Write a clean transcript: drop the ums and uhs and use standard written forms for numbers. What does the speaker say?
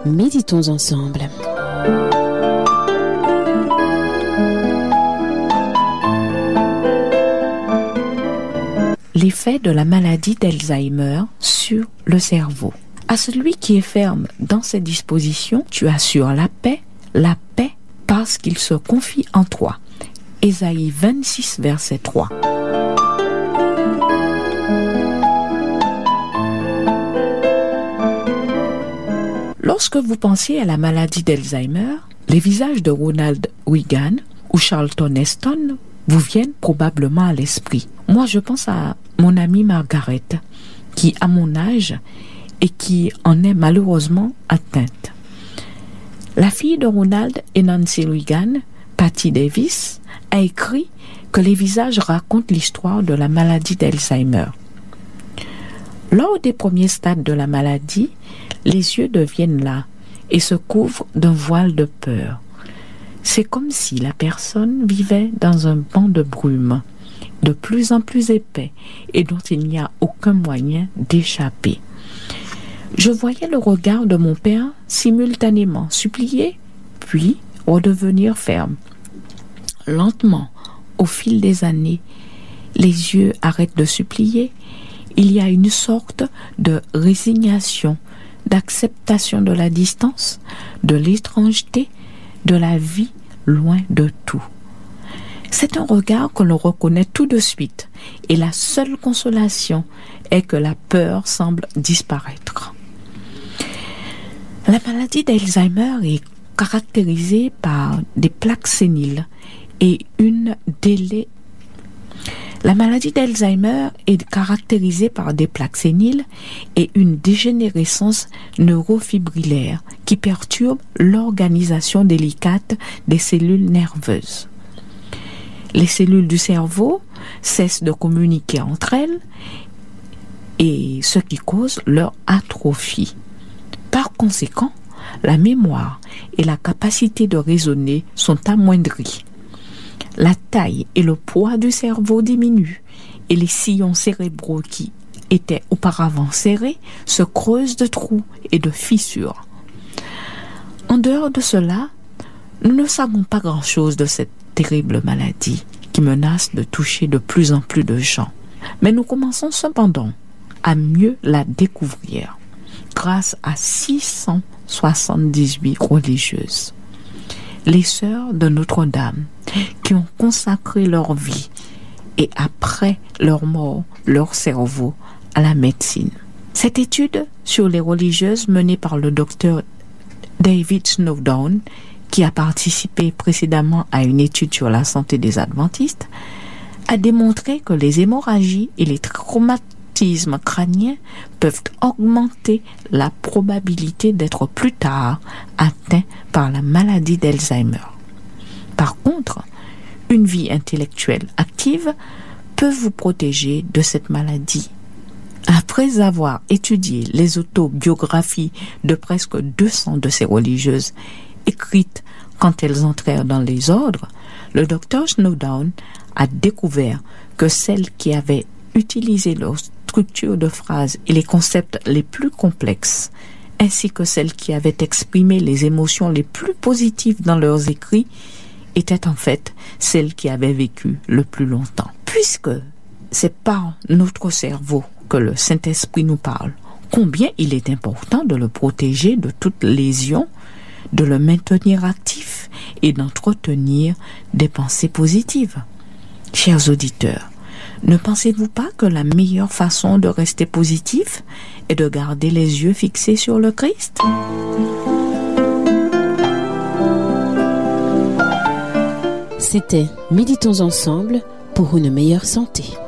Méditons ensemble. L'effet de la maladie d'Alzheimer sur le cerveau. À celui qui est ferme dans ses dispositions, tu assures la paix parce qu'il se confie en toi. Ésaïe 26, verset 3. Lorsque vous pensez à la maladie d'Alzheimer, les visages de Ronald Reagan ou Charlton Heston vous viennent probablement à l'esprit. Moi, je pense à mon amie Margaret, qui a mon âge et qui en est malheureusement atteinte. La fille de Ronald et Nancy Reagan, Patty Davis, a écrit que les visages racontent l'histoire de la maladie d'Alzheimer. Lors des premiers stades de la maladie, les yeux deviennent las et se couvrent d'un voile de peur. C'est comme si la personne vivait dans un banc de brume, de plus en plus épais et dont il n'y a aucun moyen d'échapper. Je voyais le regard de mon père simultanément supplier, puis redevenir ferme. Lentement, au fil des années, les yeux arrêtent de supplier. Il y a une sorte de résignation, d'acceptation de la distance, de l'étrangeté, de la vie loin de tout. C'est un regard que l'on reconnaît tout de suite et la seule consolation est que la peur semble disparaître. La maladie d'Alzheimer est caractérisée par des plaques séniles et une La maladie d'Alzheimer est caractérisée par des plaques séniles et une dégénérescence neurofibrillaire qui perturbe l'organisation délicate des cellules nerveuses. Les cellules du cerveau cessent de communiquer entre elles et ce qui cause leur atrophie. Par conséquent, la mémoire et la capacité de raisonner sont amoindries. La taille et le poids du cerveau diminuent et les sillons cérébraux qui étaient auparavant serrés se creusent de trous et de fissures. En dehors de cela, nous ne savons pas grand-chose de cette terrible maladie qui menace de toucher de plus en plus de gens. Mais nous commençons cependant à mieux la découvrir grâce à 678 religieuses. Les sœurs de Notre-Dame qui ont consacré leur vie et après leur mort, leur cerveau à la médecine. Cette étude sur les religieuses menée par le docteur David Snowdon, qui a participé précédemment à une étude sur la santé des adventistes, a démontré que les hémorragies et les traumatismes crâniens peuvent augmenter la probabilité d'être plus tard atteint par la maladie d'Alzheimer. Par contre, une vie intellectuelle active peut vous protéger de cette maladie. Après avoir étudié les autobiographies de presque 200 de ces religieuses écrites quand elles entrèrent dans les ordres, le docteur Snowdon a découvert que celles qui avaient utilisé leur structure de phrases et les concepts les plus complexes, ainsi que celles qui avaient exprimé les émotions les plus positives dans leurs écrits, étaient en fait celles qui avaient vécu le plus longtemps. Puisque c'est par notre cerveau que le Saint-Esprit nous parle, combien il est important de le protéger de toute lésion, de le maintenir actif et d'entretenir des pensées positives. Chers auditeurs, ne pensez-vous pas que la meilleure façon de rester positif est de garder les yeux fixés sur le Christ? C'était Méditons ensemble pour une meilleure santé.